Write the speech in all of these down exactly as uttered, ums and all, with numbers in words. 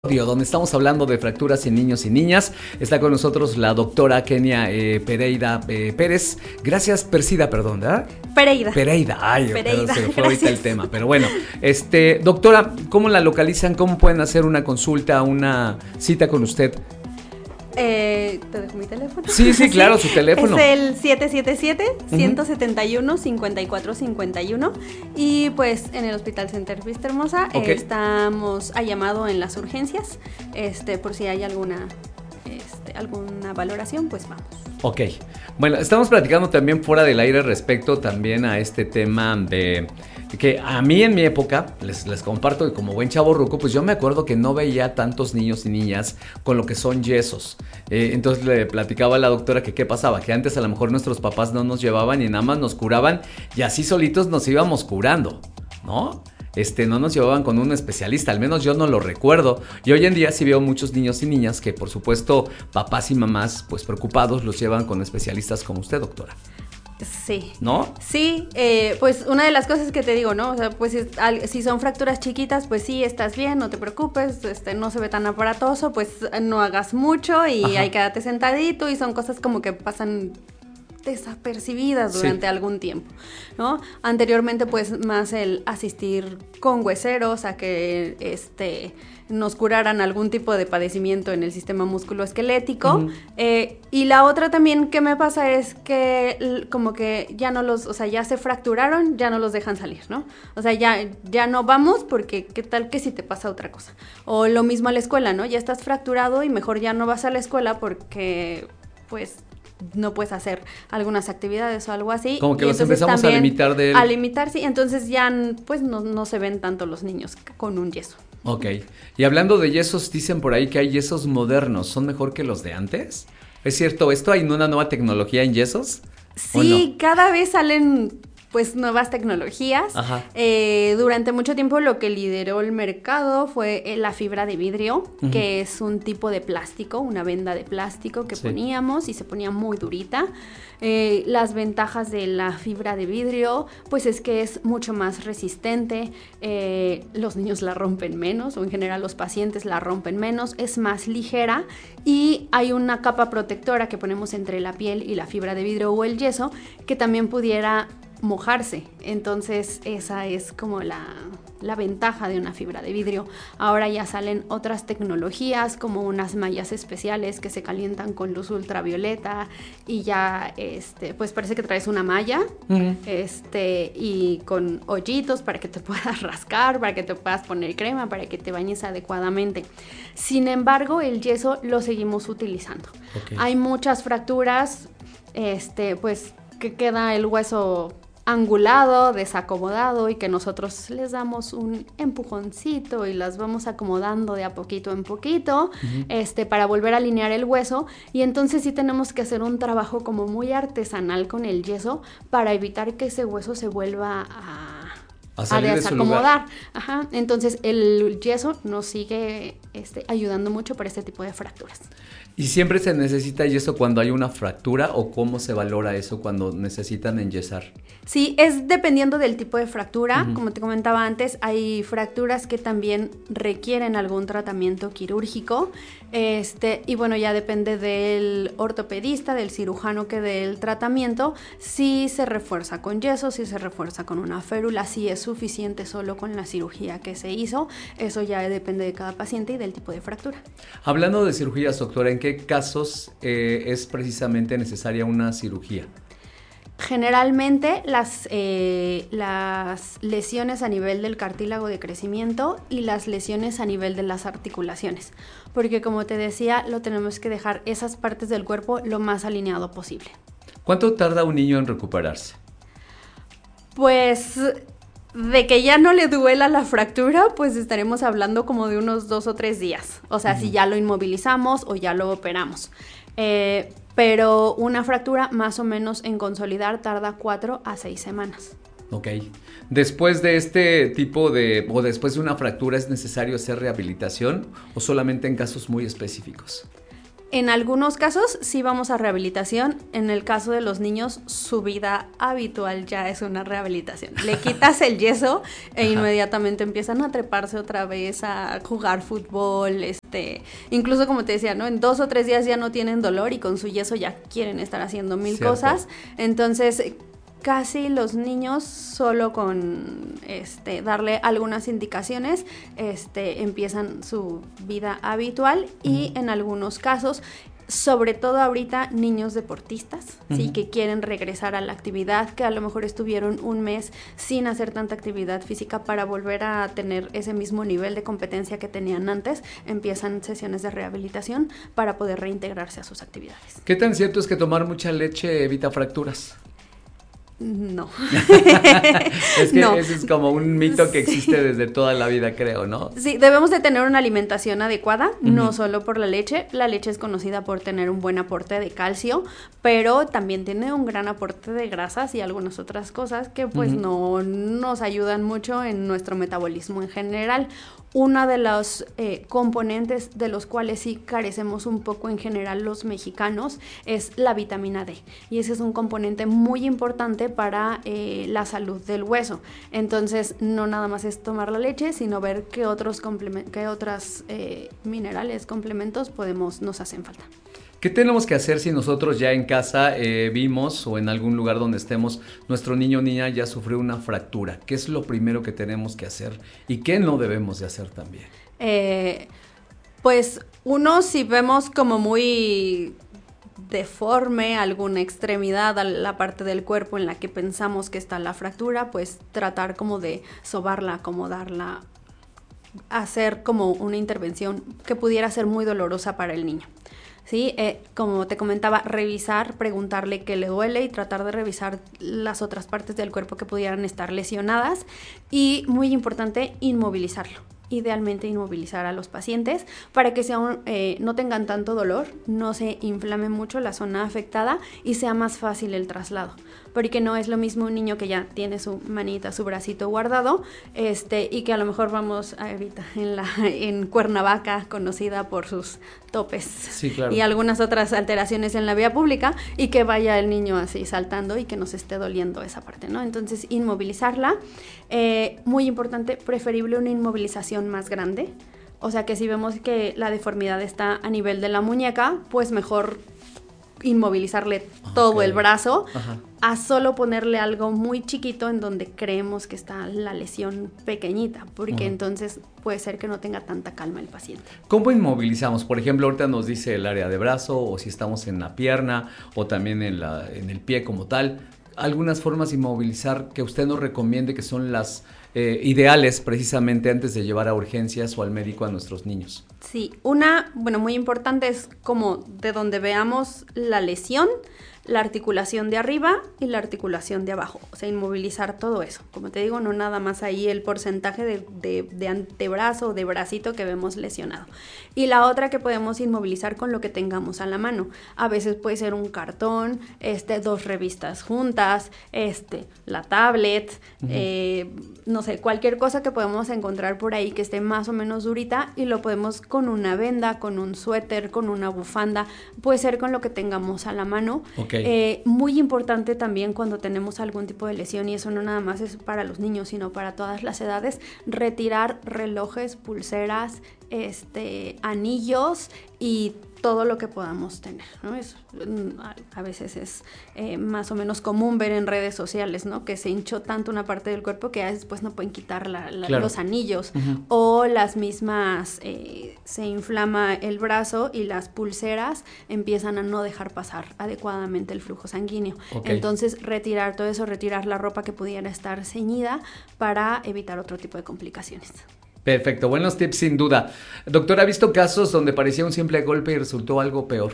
Donde estamos hablando de fracturas en niños y niñas. Está con nosotros la doctora Kenia eh, Pereira eh, Pérez. Gracias, Persida, perdón, ¿verdad? Pereira. Pereira, ay, Pereira, se me fue ahorita el tema. Pero bueno, este, doctora, ¿cómo la localizan? ¿Cómo pueden hacer una consulta, una cita con usted? Eh, ¿Te dejo mi teléfono? Sí, sí, claro, su teléfono. Es el siete siete siete, uno siete uno, cinco cuatro cinco uno. Y pues en el Hospital Center Vista Hermosa Ok. eh, estamos a llamado en las urgencias. Este, por si hay alguna, este, alguna valoración, pues vamos. Ok, bueno, estamos platicando también fuera del aire respecto también a este tema de que a mí en mi época, les, les comparto que como buen chavorruco, pues yo me acuerdo que no veía tantos niños y niñas con lo que son yesos. Eh, entonces le platicaba a la doctora que qué pasaba, que antes a lo mejor nuestros papás no nos llevaban y nada más nos curaban y así solitos nos íbamos curando, ¿no? Este, no nos llevaban con un especialista, al menos yo no lo recuerdo. Y hoy en día sí veo muchos niños y niñas que, por supuesto, papás y mamás, pues preocupados, los llevan con especialistas como usted, doctora. Sí. ¿No? Sí, eh, pues una de las cosas que te digo, ¿no? O sea, pues si, si son fracturas chiquitas, pues sí, estás bien, no te preocupes, este, no se ve tan aparatoso, pues no hagas mucho y Ajá. ahí quédate sentadito y son cosas como que pasan desapercibidas durante Sí. algún tiempo, ¿no? Anteriormente, pues, más el asistir con hueseros a que, este, nos curaran algún tipo de padecimiento en el sistema musculoesquelético. Uh-huh. eh, y la otra también que me pasa es que como que ya no los, o sea, ya se fracturaron, ya no los dejan salir, ¿no? O sea, ya, ya no vamos porque qué tal que si te pasa otra cosa. O lo mismo a la escuela, ¿no? Ya estás fracturado y mejor ya no vas a la escuela porque, pues, no puedes hacer algunas actividades o algo así. Como que y los empezamos a limitar de él. A limitar, sí. Entonces ya, pues, no, no se ven tanto los niños con un yeso. Ok. Y hablando de yesos, dicen por ahí que hay yesos modernos. ¿Son mejor que los de antes? ¿Es cierto esto? ¿Hay una nueva tecnología en yesos? Sí, no? Cada vez salen pues nuevas tecnologías. Eh, durante mucho tiempo lo que lideró el mercado fue la fibra de vidrio, uh-huh. que es un tipo de plástico, una venda de plástico que sí. poníamos y se ponía muy durita. Eh, las ventajas de la fibra de vidrio, pues es que es mucho más resistente, eh, los niños la rompen menos, o en general los pacientes la rompen menos, es más ligera y hay una capa protectora que ponemos entre la piel y la fibra de vidrio o el yeso que también pudiera mojarse. Entonces esa es como la, la ventaja de una fibra de vidrio. Ahora ya salen otras tecnologías como unas mallas especiales que se calientan con luz ultravioleta y ya este pues parece que traes una malla uh-huh. este y con hoyitos para que te puedas rascar, para que te puedas poner crema, para que te bañes adecuadamente. Sin embargo, el yeso lo seguimos utilizando. Okay. Hay muchas fracturas este pues que queda el hueso angulado, desacomodado y que nosotros les damos un empujoncito y las vamos acomodando de a poquito en poquito, uh-huh. este, para volver a alinear el hueso, y entonces sí tenemos que hacer un trabajo como muy artesanal con el yeso para evitar que ese hueso se vuelva a, a, a desacomodar. Ajá. Entonces el yeso nos sigue este, ayudando mucho para este tipo de fracturas. ¿Y siempre se necesita yeso cuando hay una fractura o cómo se valora eso cuando necesitan enyesar? Sí, es dependiendo del tipo de fractura. Uh-huh. Como te comentaba antes, hay fracturas que también requieren algún tratamiento quirúrgico. Este, y bueno, ya depende del ortopedista, del cirujano que dé el tratamiento, si se refuerza con yeso, si se refuerza con una férula, si es suficiente solo con la cirugía que se hizo. Eso ya depende de cada paciente y del tipo de fractura. Hablando de cirugías, doctora, ¿en qué casos eh, es precisamente necesaria una cirugía? Generalmente las, eh, las lesiones a nivel del cartílago de crecimiento y las lesiones a nivel de las articulaciones, porque como te decía, lo tenemos que dejar esas partes del cuerpo lo más alineado posible. ¿Cuánto tarda un niño en recuperarse? Pues de que ya no le duela la fractura, pues estaremos hablando como de unos dos o tres días, o sea, uh-huh. si ya lo inmovilizamos o ya lo operamos. Eh, pero una fractura más o menos en consolidar tarda cuatro a seis semanas. Ok. Después de este tipo de, o después de una fractura, ¿es necesario hacer rehabilitación o solamente en casos muy específicos? En algunos casos sí vamos a rehabilitación. En el caso de los niños, su vida habitual ya es una rehabilitación. Le quitas el yeso e Ajá. inmediatamente empiezan a treparse otra vez, a jugar fútbol, este, incluso como te decía, ¿no? En dos o tres días ya no tienen dolor y con su yeso ya quieren estar haciendo mil Cierto. Cosas. Entonces, casi los niños solo con este darle algunas indicaciones este empiezan su vida habitual y uh-huh. en algunos casos, sobre todo ahorita, niños deportistas, uh-huh. sí, que quieren regresar a la actividad, que a lo mejor estuvieron un mes sin hacer tanta actividad física para volver a tener ese mismo nivel de competencia que tenían antes, empiezan sesiones de rehabilitación para poder reintegrarse a sus actividades. ¿Qué tan cierto es que tomar mucha leche evita fracturas? No. Es que no. Ese es como un mito que existe sí. desde toda la vida, creo, ¿no? Sí, debemos de tener una alimentación adecuada, uh-huh. no solo por la leche. La leche es conocida por tener un buen aporte de calcio, pero también tiene un gran aporte de grasas y algunas otras cosas que pues uh-huh. no nos ayudan mucho en nuestro metabolismo en general. Uno de los eh, componentes de los cuales sí carecemos un poco en general los mexicanos es la vitamina D, y ese es un componente muy importante para eh, la salud del hueso. Entonces no nada más es tomar la leche, sino ver qué otros complementos, qué otras eh, minerales, complementos podemos, nos hacen falta. ¿Qué tenemos que hacer si nosotros ya en casa eh, vimos o en algún lugar donde estemos, nuestro niño o niña ya sufrió una fractura? ¿Qué es lo primero que tenemos que hacer y qué no debemos de hacer también? Eh, pues uno, si vemos como muy deforme alguna extremidad, la parte del cuerpo en la que pensamos que está la fractura, pues tratar como de sobarla, acomodarla, hacer como una intervención que pudiera ser muy dolorosa para el niño. Sí, eh, como te comentaba, revisar, preguntarle qué le duele y tratar de revisar las otras partes del cuerpo que pudieran estar lesionadas y, muy importante, inmovilizarlo. Idealmente inmovilizar a los pacientes para que sea un, eh, no tengan tanto dolor, no se inflame mucho la zona afectada y sea más fácil el traslado. Porque no es lo mismo un niño que ya tiene su manita, su bracito guardado, este, y que a lo mejor vamos ahorita en la en Cuernavaca, conocida por sus topes sí, claro. y algunas otras alteraciones en la vía pública, y que vaya el niño así saltando y que nos esté doliendo esa parte, ¿no? Entonces, inmovilizarla. Eh, muy importante, preferible una inmovilización más grande. O sea que si vemos que la deformidad está a nivel de la muñeca, pues mejor inmovilizarle todo okay. el brazo, Ajá. a solo ponerle algo muy chiquito en donde creemos que está la lesión pequeñita, porque uh-huh. entonces puede ser que no tenga tanta calma el paciente. ¿Cómo inmovilizamos? Por ejemplo, ahorita nos dice el área de brazo, o si estamos en la pierna, o también en, la, en el pie como tal. Algunas formas de inmovilizar que usted nos recomiende que son las eh, ideales precisamente antes de llevar a urgencias o al médico a nuestros niños. Sí, una, bueno, muy importante es como de donde veamos la lesión, la articulación de arriba y la articulación de abajo, o sea, inmovilizar todo eso. Como te digo, no nada más ahí el porcentaje de, de, de antebrazo o de bracito que vemos lesionado. Y la otra que podemos inmovilizar con lo que tengamos a la mano. A veces puede ser un cartón, este, dos revistas juntas, este, la tablet, uh-huh. eh, no sé, cualquier cosa que podemos encontrar por ahí que esté más o menos durita, y lo podemos con una venda, con un suéter, con una bufanda, puede ser con lo que tengamos a la mano. Okay. Eh, muy importante también cuando tenemos algún tipo de lesión, y eso no nada más es para los niños, sino para todas las edades, retirar relojes, pulseras, este, anillos y todo lo que podamos tener, ¿no? Es, a veces es eh, más o menos común ver en redes sociales, ¿no? Que se hinchó tanto una parte del cuerpo que después no pueden quitar la, la, claro. los anillos, uh-huh. o las mismas, eh, se inflama el brazo y las pulseras empiezan a no dejar pasar adecuadamente el flujo sanguíneo. Okay. Entonces, retirar todo eso, retirar la ropa que pudiera estar ceñida para evitar otro tipo de complicaciones. Perfecto, buenos tips sin duda. Doctor, ¿ha visto casos donde parecía un simple golpe y resultó algo peor?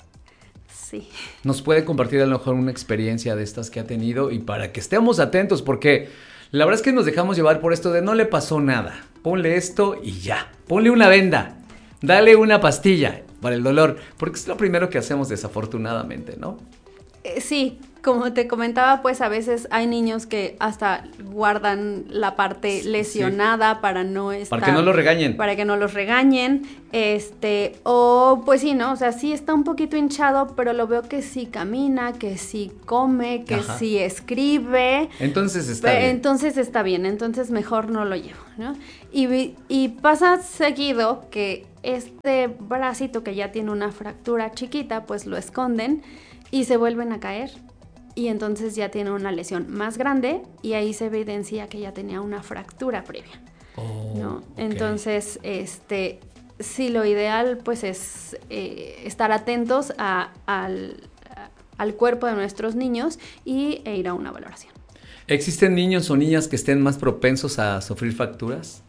Sí. ¿Nos puede compartir a lo mejor una experiencia de estas que ha tenido y para que estemos atentos? Porque la verdad es que nos dejamos llevar por esto de no le pasó nada. Ponle esto y ya. Ponle una venda. Dale una pastilla para el dolor. Porque es lo primero que hacemos desafortunadamente, ¿no? Eh, sí. como te comentaba, pues a veces hay niños que hasta guardan la parte lesionada sí. para no estar... Para que no los regañen. Para que no los regañen, este, o pues sí, ¿no? O sea, sí está un poquito hinchado, pero lo veo que sí camina, que sí come, que Ajá. sí escribe. Entonces está bien. Entonces está bien, entonces mejor no lo llevo, ¿no? Y, y pasa seguido que este bracito que ya tiene una fractura chiquita, pues lo esconden y se vuelven a caer. Y entonces ya tiene una lesión más grande y ahí se evidencia que ya tenía una fractura previa, oh, ¿no? Okay. Entonces, este, sí, lo ideal pues es eh, estar atentos a, al, a, al cuerpo de nuestros niños y e ir a una valoración. ¿Existen niños o niñas que estén más propensos a sufrir fracturas?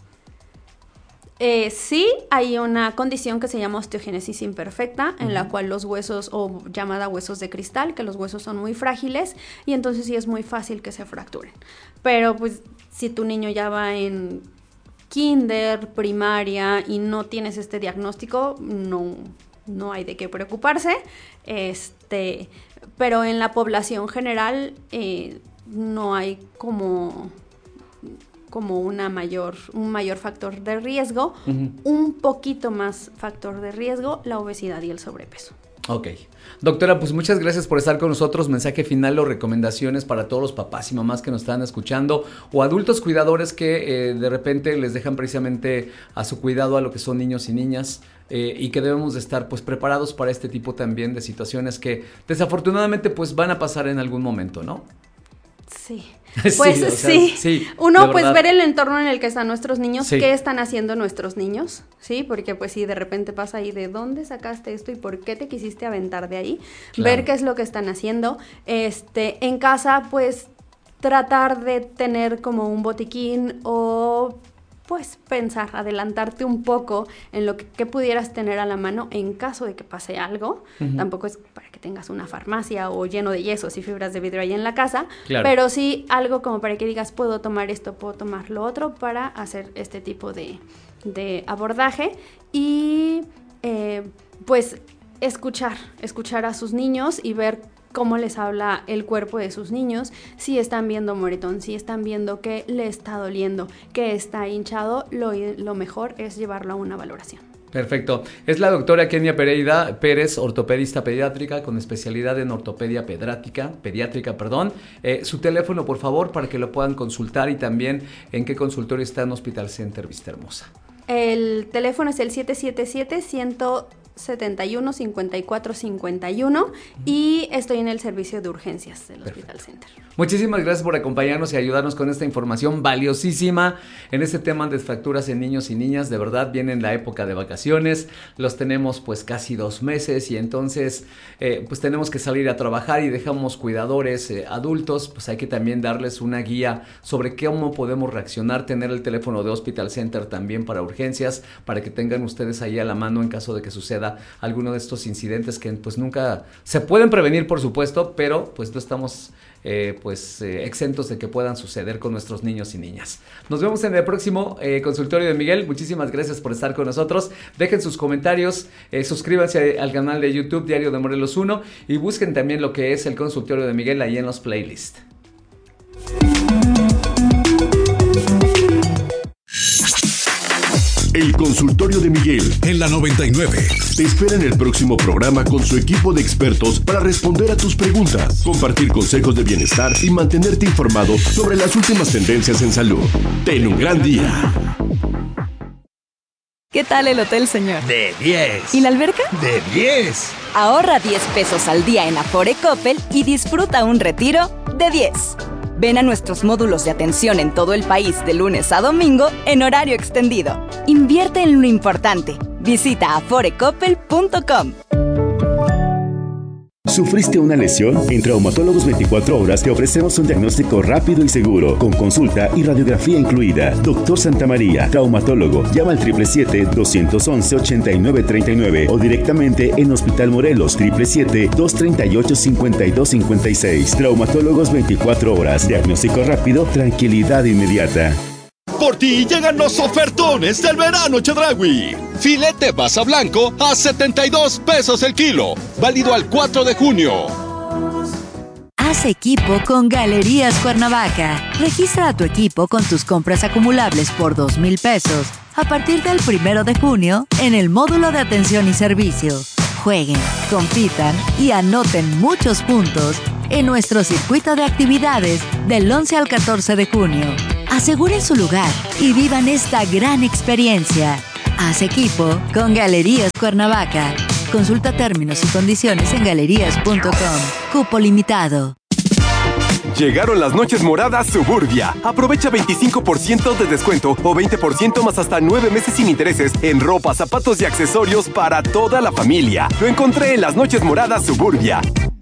Eh, sí, hay una condición que se llama osteogénesis imperfecta, en uh-huh. la cual los huesos, o llamada huesos de cristal, que los huesos son muy frágiles y entonces sí es muy fácil que se fracturen. Pero pues si tu niño ya va en kinder, primaria y no tienes este diagnóstico, no, no hay de qué preocuparse. Este, pero en la población general eh, no hay como... como una mayor, un mayor factor de riesgo, uh-huh. un poquito más factor de riesgo, la obesidad y el sobrepeso. Ok. Doctora, pues muchas gracias por estar con nosotros. Mensaje final o recomendaciones para todos los papás y mamás que nos están escuchando o adultos cuidadores que eh, de repente les dejan precisamente a su cuidado a lo que son niños y niñas eh, y que debemos de estar pues preparados para este tipo también de situaciones que desafortunadamente pues van a pasar en algún momento, ¿no? Sí. Pues sí, o sea, sí. sí, uno pues ver el entorno en el que están nuestros niños, sí. qué están haciendo nuestros niños, sí, porque pues si de repente pasa ahí, ¿de dónde sacaste esto y por qué te quisiste aventar de ahí? Claro. Ver qué es lo que están haciendo, este, en casa pues tratar de tener como un botiquín o pues pensar, adelantarte un poco en lo que, que pudieras tener a la mano en caso de que pase algo. Uh-huh. Tampoco es para que tengas una farmacia o lleno de yesos y fibras de vidrio ahí en la casa, claro. pero sí algo como para que digas, puedo tomar esto, puedo tomar lo otro para hacer este tipo de, de abordaje y eh, pues escuchar, escuchar a sus niños y ver cómo les habla el cuerpo de sus niños, si están viendo moretón, si están viendo que le está doliendo, que está hinchado, lo, lo mejor es llevarlo a una valoración. Perfecto. Es la doctora Kenia Pereira Pérez, ortopedista pediátrica con especialidad en ortopedia pediátrica, pediátrica, perdón. Eh, su teléfono, por favor, para que lo puedan consultar y también en qué consultorio está en Hospital Center Vista Hermosa. El teléfono es el siete siete siete, ciento setenta y uno, cincuenta y cuatro cincuenta y uno y estoy en el servicio de urgencias del Hospital Center. Muchísimas gracias por acompañarnos y ayudarnos con esta información valiosísima en este tema de fracturas en niños y niñas. De verdad, viene la época de vacaciones, los tenemos pues casi dos meses y entonces eh, pues tenemos que salir a trabajar y dejamos cuidadores eh, adultos, pues hay que también darles una guía sobre cómo podemos reaccionar, tener el teléfono de Hospital Center también para urgencias, para que tengan ustedes ahí a la mano en caso de que suceda alguno de estos incidentes que pues nunca se pueden prevenir, por supuesto, pero pues no estamos eh, pues eh, exentos de que puedan suceder con nuestros niños y niñas. Nos vemos en el próximo eh, consultorio de Miguel. Muchísimas gracias por estar con nosotros. Dejen sus comentarios, eh, suscríbanse al canal de YouTube Diario de Morelos uno y busquen también lo que es el consultorio de Miguel ahí en los playlists. El consultorio de Miguel en la noventa y nueve. Te espera en el próximo programa con su equipo de expertos para responder a tus preguntas, compartir consejos de bienestar y mantenerte informado sobre las últimas tendencias en salud. Ten un gran día. ¿Qué tal el hotel, señor? De diez. ¿Y la alberca? De diez. Ahorra diez pesos al día en Afore Coppel y disfruta un retiro de diez. Ven a nuestros módulos de atención en todo el país de lunes a domingo en horario extendido. Invierte en lo importante. Visita afore coppel punto com. ¿Sufriste una lesión? En Traumatólogos veinticuatro horas te ofrecemos un diagnóstico rápido y seguro, con consulta y radiografía incluida. Doctor Santamaría, traumatólogo. Llama al siete siete siete, dos uno uno, ocho nueve tres nueve o directamente en Hospital Morelos, siete siete siete, dos tres ocho, cinco dos cinco seis. Traumatólogos veinticuatro horas. Diagnóstico rápido, tranquilidad inmediata. Por ti llegan los ofertones del verano Chedraui. Filete basa blanco a setenta y dos pesos el kilo. Válido al cuatro de junio. Haz equipo con Galerías Cuernavaca. Registra a tu equipo con tus compras acumulables por dos mil pesos a partir del primero de junio en el módulo de atención y servicio. Jueguen, compitan y anoten muchos puntos en nuestro circuito de actividades del once al catorce de junio. Aseguren su lugar y vivan esta gran experiencia. Haz equipo con Galerías Cuernavaca. Consulta términos y condiciones en galerías punto com. Cupo limitado. Llegaron las noches moradas Suburbia. Aprovecha veinticinco por ciento de descuento o veinte por ciento más hasta nueve meses sin intereses en ropa, zapatos y accesorios para toda la familia. Lo encontré en las noches moradas Suburbia.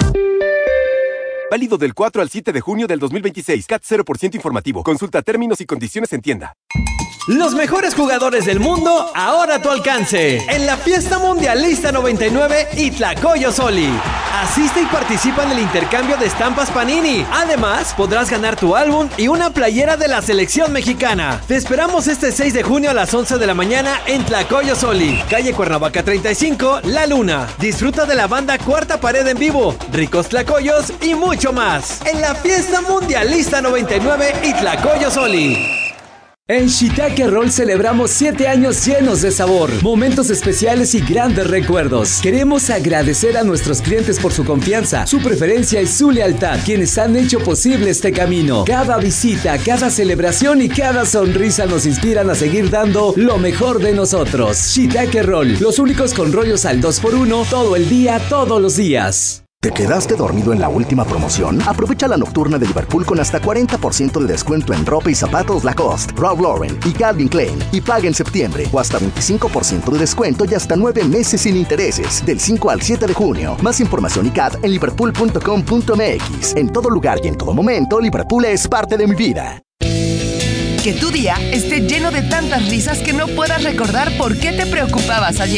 Válido del cuatro al siete de junio del dos mil veintiséis. C A T cero por ciento informativo. Consulta términos y condiciones en tienda. Los mejores jugadores del mundo ahora a tu alcance. En la Fiesta Mundialista noventa y nueve y Tlacoyo Soli. Asiste y participa en el intercambio de estampas Panini. Además, podrás ganar tu álbum y una playera de la selección mexicana. Te esperamos este seis de junio a las once de la mañana en Tlacoyo Soli, calle Cuernavaca treinta y cinco, La Luna. Disfruta de la banda Cuarta Pared en vivo, ricos tlacoyos y mucho más. En la Fiesta Mundialista noventa y nueve y Tlacoyo Soli. En Shiitake Roll celebramos siete años llenos de sabor, momentos especiales y grandes recuerdos. Queremos agradecer a nuestros clientes por su confianza, su preferencia y su lealtad, quienes han hecho posible este camino. Cada visita, cada celebración y cada sonrisa nos inspiran a seguir dando lo mejor de nosotros. Shiitake Roll, los únicos con rollos al dos por uno, todo el día, todos los días. ¿Te quedaste dormido en la última promoción? Aprovecha la nocturna de Liverpool con hasta cuarenta por ciento de descuento en ropa y zapatos Lacoste, Ralph Lauren y Calvin Klein y paga en septiembre o hasta veinticinco por ciento de descuento y hasta nueve meses sin intereses del cinco al siete de junio. Más información y C A T en liverpool punto com punto m x. En todo lugar y en todo momento, Liverpool es parte de mi vida. Que tu día esté lleno de tantas risas que no puedas recordar por qué te preocupabas ayer.